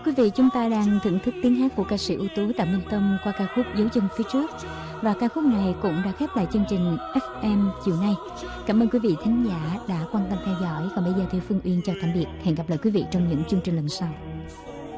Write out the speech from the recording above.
Quý vị, chúng ta đang thưởng thức tiếng hát của ca sĩ ưu tú Tạ Minh Tâm qua ca khúc Dấu chân phía trước. Và ca khúc này cũng đã khép lại chương trình FM chiều nay. Cảm ơn quý vị thính giả đã quan tâm theo dõi. Còn bây giờ thì Phương Uyên chào tạm biệt. Hẹn gặp lại quý vị trong những chương trình lần sau.